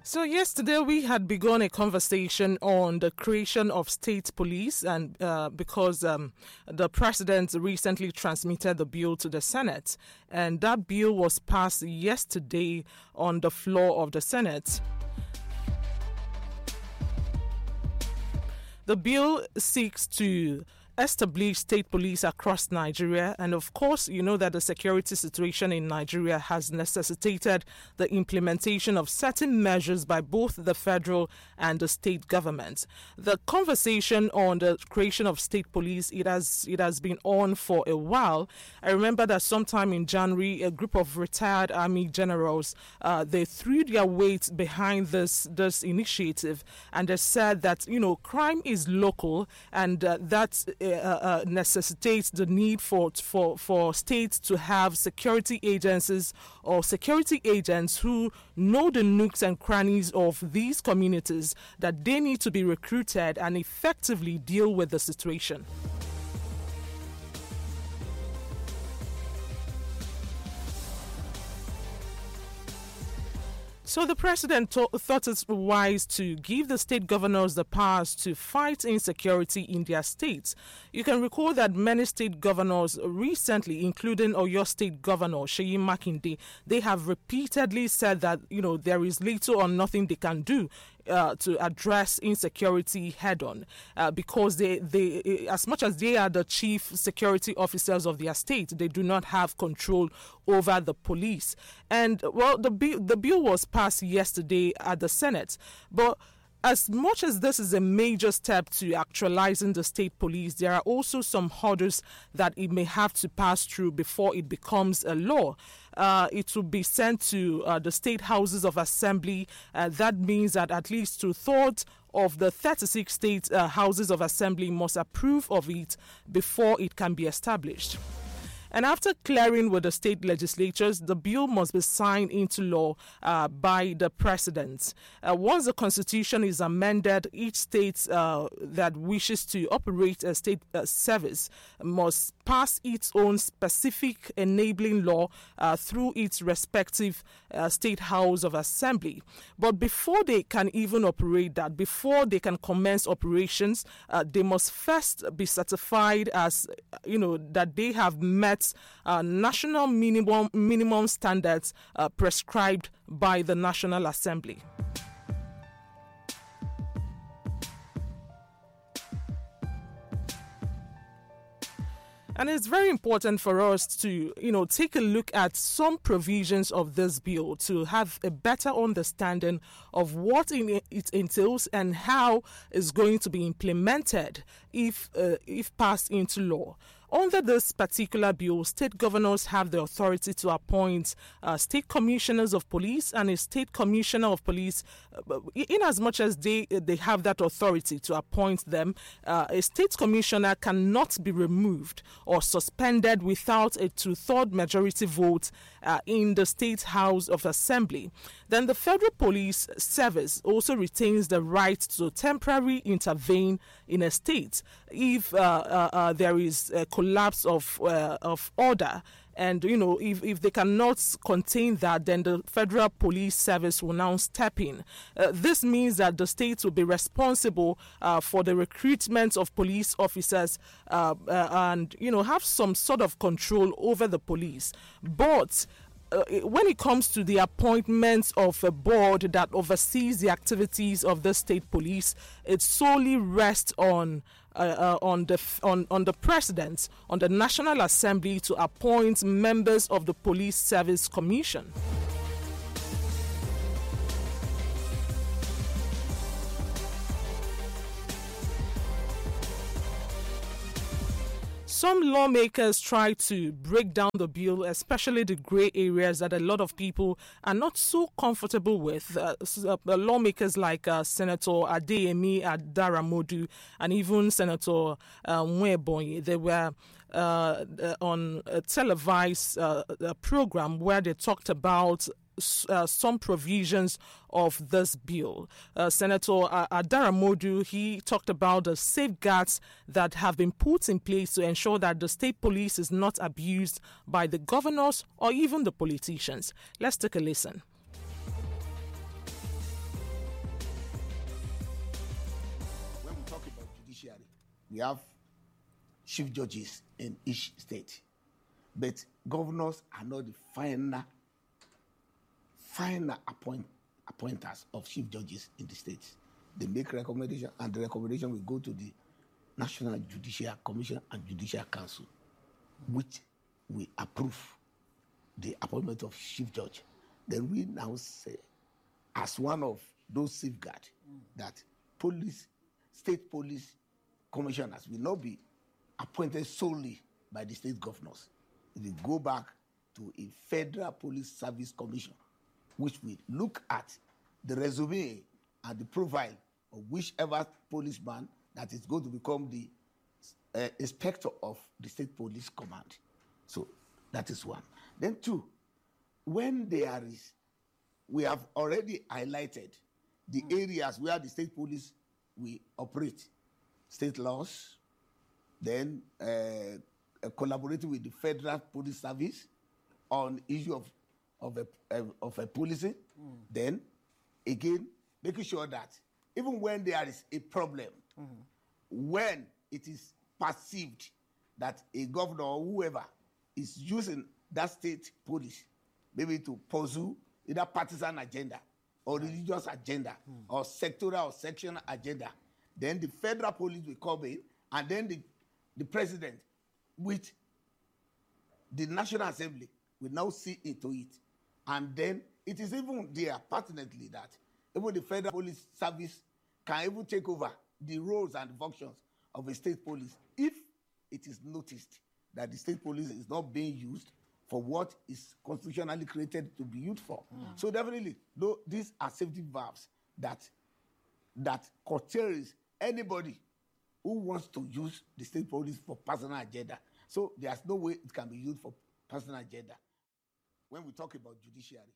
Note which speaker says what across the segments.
Speaker 1: So yesterday we had begun a conversation on the creation of state police, and because the president recently transmitted the bill to the Senate, and that bill was passed yesterday on the floor of the Senate. The bill seeks to establish state police across Nigeria, and of course you know that the security situation in Nigeria has necessitated the implementation of certain measures by both the federal and the state governments. The conversation on the creation of state police, it has been on for a while. I remember that sometime in January a group of retired army generals they threw their weight behind this initiative, and they said that crime is local, and that necessitates the need for states to have security agencies or security agents who know the nooks and crannies of these communities, that they need to be recruited and effectively deal with the situation. So the president thought it wise to give the state governors the powers to fight insecurity in their states. You can recall that many state governors recently, including Oyo State Governor Seyi Makinde, they have repeatedly said that there is little or nothing they can do to address insecurity head-on, because they, as much as they are the chief security officers of their state, they do not have control over the police. And well, the bill was passed yesterday at the Senate, but as much as this is a major step to actualizing the state police, there are also some hurdles that it may have to pass through before it becomes a law. It will be sent to the state houses of assembly. That means that at least 2/3 of the 36 state houses of assembly must approve of it before it can be established. And after clearing with the state legislatures, the bill must be signed into law by the president. Once the constitution is amended, each state that wishes to operate a state service must pass its own specific enabling law through its respective state house of assembly. But before they can even operate that, before they can commence operations, they must first be certified as, that they have met national minimum standards prescribed by the National Assembly. And it's very important for us to, take a look at some provisions of this bill to have a better understanding of what it entails and how it's going to be implemented if passed into law. Under this particular bill, state governors have the authority to appoint state commissioners of police and a state commissioner of police. In as much as they have that authority to appoint them, a state commissioner cannot be removed or suspended without a 2/3 majority vote in the state house of assembly. Then the Federal Police Service also retains the right to temporarily intervene in a state if there is a collapse of order. And, if they cannot contain that, then the Federal Police Service will now step in. This means that the states will be responsible for the recruitment of police officers and, have some sort of control over the police. But when it comes to the appointments of a board that oversees the activities of the state police, it solely rests on the president, on the National Assembly, to appoint members of the Police Service Commission. Some lawmakers try to break down the bill, especially the gray areas that a lot of people are not so comfortable with. Lawmakers like Senator Adeyemi Adaramodu and even Senator Nwebonyi, they were on a televised program where they talked about some provisions of this bill. Senator Adaramodu, he talked about the safeguards that have been put in place to ensure that the state police is not abused by the governors or even the politicians. Let's take a listen.
Speaker 2: judiciary. We have chief judges in each state, but governors are not the final appointers of chief judges in the states. They make recommendation, and the recommendation will go to the National Judicial Commission and Judicial Council, which will approve the appointment of chief judge. Then we now say, as one of those safeguards, that state police commissioners will not be appointed solely by the state governors. It will go back to a Federal Police Service Commission, which will look at the resume and the profile of whichever policeman that is going to become the inspector of the state police command. So that is one. Then two, when there is, we have already highlighted the areas where the state police will operate, state laws, then collaborating with the Federal Police Service on issue of a policing, then again making sure that even when there is a problem, when it is perceived that a governor or whoever is using that state police maybe to pursue either partisan agenda or religious agenda or sectoral or sectional agenda, then the federal police will come in, and then the president with the National Assembly will now see into it. And then it is even there pertinently that even the Federal Police Service can even take over the roles and functions of a state police if it is noticed that the state police is not being used for what is constitutionally created to be used for. So definitely, though, these are safety valves that curtails anybody who wants to use the state police for personal agenda. So there's no way it can be used for personal agenda. When we talk about judiciary.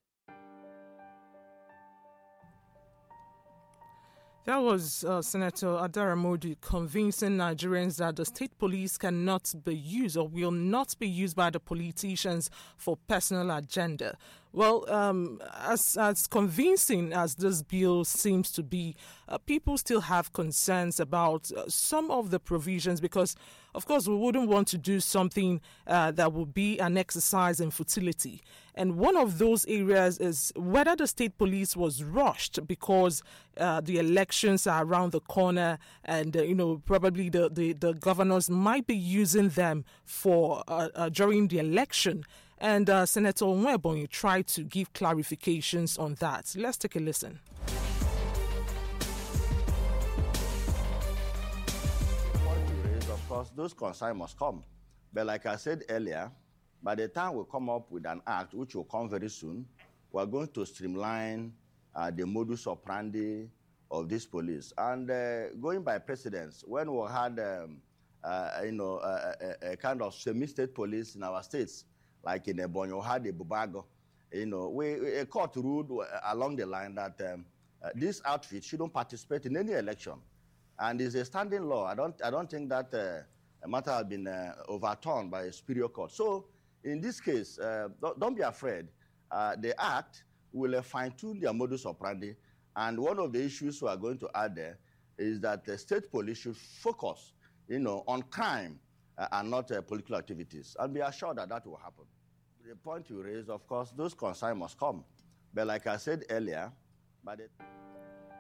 Speaker 1: That was Senator Adara Modu convincing Nigerians that the state police cannot be used or will not be used by the politicians for personal agenda. Well, as convincing as this bill seems to be, people still have concerns about some of the provisions because, of course, we wouldn't want to do something that would be an exercise in futility. And one of those areas is whether the state police was rushed because the elections are around the corner and, probably the governors might be using them for during the election. And Senator Onwebonyi tried to give clarifications on that. Let's take a listen.
Speaker 3: Of course, those concerns must come. But like I said earlier, by the time we come up with an act, which will come very soon, we're going to streamline the modus operandi of this police. And going by precedence, when we had a kind of semi-state police in our states, like in Ebonyi, we had a Bubago, a court ruled along the line that this outfit shouldn't participate in any election. And it's a standing law. I don't think that matter has been overturned by a superior court. So in this case, don't be afraid. The act will fine-tune their modus operandi. And one of the issues we are going to add there is that the state police should focus, on crime and not political activities. And be assured that that will happen. The point you raised, of course, those concerns must come. But like I said earlier,